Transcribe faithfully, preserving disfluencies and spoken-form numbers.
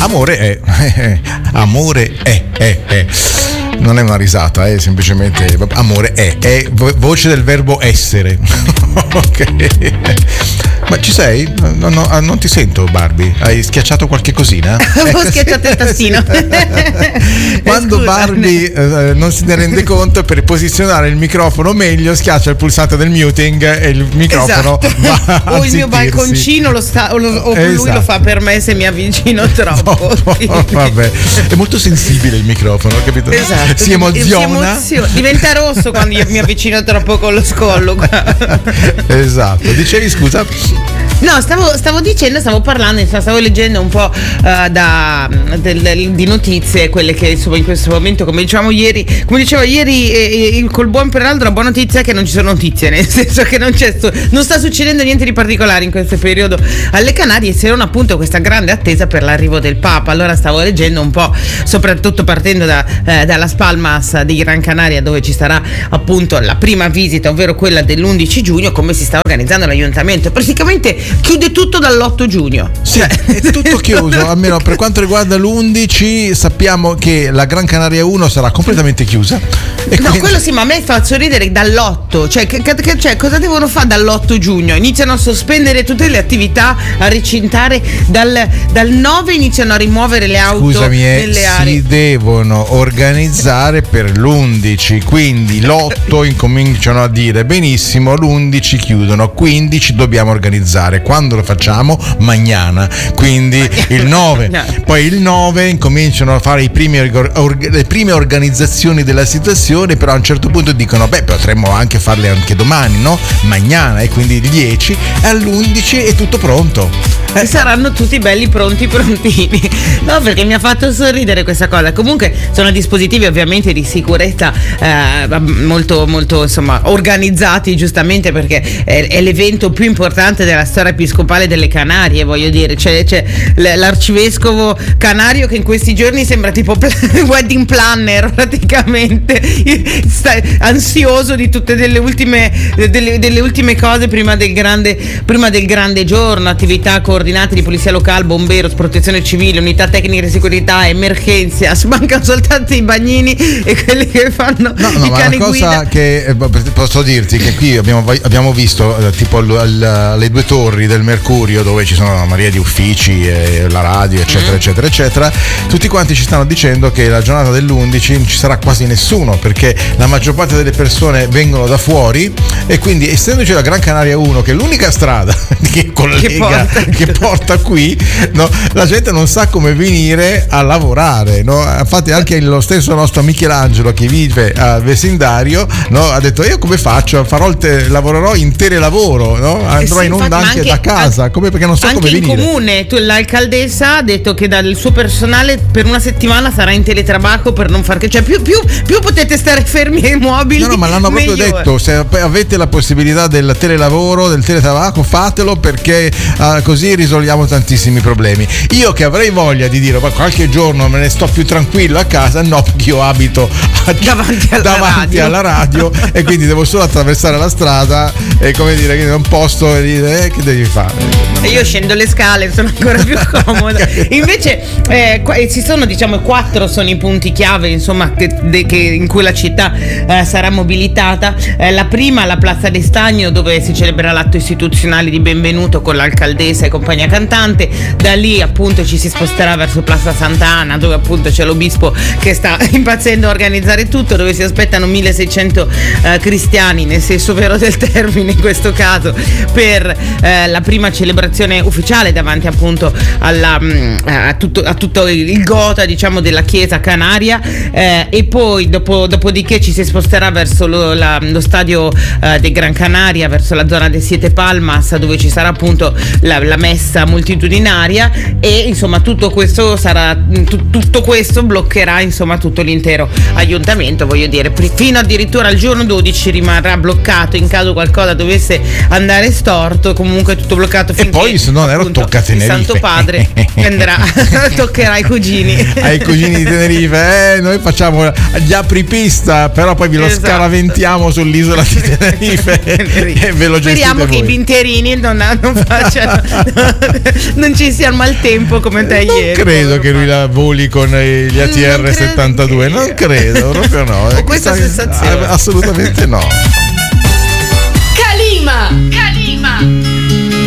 amore è, eh, amore è, è, è. Non è una risata, è semplicemente amore è, è voce del verbo essere. Ok. Ma ci sei? No, no, non ti sento, Barbie. Hai schiacciato qualche cosina? Ho schiacciato il tastino. Quando Scusa. Barbie eh, non se ne rende conto, per posizionare il microfono meglio schiaccia il pulsante del muting e il microfono esatto. va a o il mio zittirsi. balconcino lo sta, o, lo, o Esatto. lui lo fa per me se mi avvicino troppo. Oh, vabbè, è molto sensibile il microfono, capito? Esatto. Si emoziona. Si emozio- diventa rosso quando io mi avvicino troppo con lo scollo. Esatto. Dicevi, scusa? No, stavo, stavo dicendo, stavo parlando, insomma, stavo leggendo un po' uh, da, del, del, di notizie, quelle che insomma in questo momento, come dicevamo ieri, come diceva ieri eh, eh, col buon Peraldo, la buona notizia è che non ci sono notizie, nel senso che non c'è non sta succedendo niente di particolare in questo periodo alle Canarie, se non appunto questa grande attesa per l'arrivo del Papa. Allora stavo leggendo un po', soprattutto partendo da, eh, da Las Palmas di Gran Canaria, dove ci sarà appunto la prima visita, ovvero quella dell'undici giugno, come si sta organizzando l'aiutamento. Praticamente chiude tutto dall'otto giugno. Sì, è tutto chiuso, almeno per quanto riguarda l'undici sappiamo che la Gran Canaria uno sarà completamente chiusa. E no, quindi... quello sì, ma a me fa sorridere dall'otto, cioè, che, che, cioè cosa devono fare dall'otto giugno? Iniziano a sospendere tutte le attività, a recintare, dal, dal nove iniziano a rimuovere le auto. Scusami, eh, nelle aree. si devono organizzare per l'undici, quindi l'otto incominciano a dire benissimo, l'undici chiudono, quindi ci dobbiamo organizzare. Quando lo facciamo? Mañana. Quindi il nove. Poi il nove incominciano a fare i primi org- le prime organizzazioni della situazione, però a un certo punto dicono beh, potremmo anche farle anche domani, no? Mañana, e quindi il dieci, e all'undici è tutto pronto. Eh. Saranno tutti belli pronti prontini. No, perché mi ha fatto sorridere questa cosa. Comunque sono dispositivi ovviamente di sicurezza eh, molto molto insomma organizzati, giustamente, perché è, è l'evento più importante della storia episcopale delle Canarie, voglio dire. C'è, c'è l'arcivescovo canario che in questi giorni sembra tipo wedding planner praticamente, sta ansioso di tutte delle ultime delle, delle ultime cose prima del grande prima del grande giorno, attività coordinate di polizia locale, bomberos, protezione civile, unità tecniche di sicurezza, emergenze. Mancano soltanto i bagnini e quelli che fanno no, no, i ma cani una cosa guida. Che eh, posso dirti che qui abbiamo, abbiamo visto eh, tipo l, l, le due torri del Mercurio, dove ci sono una marea di uffici, eh, la radio, eccetera, mm. eccetera, eccetera. Tutti quanti ci stanno dicendo che la giornata dell'undici non ci sarà quasi nessuno, perché la maggior parte delle persone vengono da fuori, e quindi essendoci la Gran Canaria uno, che è l'unica strada che collega, che porta, che porta qui, no, la gente non sa come venire a lavorare, no? Infatti anche lo stesso nostro Michelangelo, che vive a Vesindario, no, ha detto io come faccio? Farò il te- lavorerò in telelavoro, no? Andrò sì, in onda anche, anche da casa, come, perché non so come venire. Anche in comune, tu, l'alcaldessa ha detto che dal suo personale per una settimana sarà in teletrabajo, per non far che, cioè più, più, più potete stare fermi e immobili. No, no, ma l'hanno proprio meglio. detto, se avete la possibilità del telelavoro, del teletrabajo, fatelo, perché uh, così risolviamo tantissimi problemi. Io che avrei voglia di dire ma qualche giorno me ne sto più tranquillo a casa, no, perché io abito a, davanti alla davanti radio, alla radio e quindi devo solo attraversare la strada e come dire che non posso dire eh, che devi fare. E io scendo le scale, sono ancora più comoda. Invece eh, qua, ci sono, diciamo, quattro sono i punti chiave, insomma, che, de, che in cui la città eh, sarà mobilitata. Eh, la prima, la Piazza de Stagno, dove si celebrerà l'atto istituzionale di benvenuto con l'alcaldessa e compagnia cantante. Da lì appunto ci si sposterà verso Piazza Sant'Anna, dove appunto c'è l'obispo che sta impazzendo a organizzare tutto, dove si aspettano milleseicento eh, cristiani, nel senso vero del termine in questo caso, per eh, la prima celebrazione ufficiale davanti appunto alla, a, tutto, a tutto il gota, diciamo, della chiesa canaria, eh, e poi dopo, dopodiché ci si sposterà verso lo, la, lo stadio eh, de Gran Canaria, verso la zona de Siete Palmas, dove ci sarà appunto la, la messa moltitudinaria, e insomma tutto questo sarà t- tutto questo bloccherà insomma tutto l'intero aiutamento, voglio dire, fino addirittura al giorno dodici rimarrà bloccato in caso qualcosa dovesse andare storto. Comunque è tutto bloccato. E poi se non ero tocca a Tenerife. Santo Padre prenderà, toccherà ai cugini. Ai cugini di Tenerife, eh, noi facciamo gli apripista, però poi vi lo esatto. scaraventiamo sull'isola di Tenerife e ve lo gestite Speriamo voi. che i bintierini non, non facciano non ci sia il maltempo come te non ieri. Credo che lui la voli con gli A T R settantadue, non credo, proprio no. Ho questa sensazione. Assolutamente no.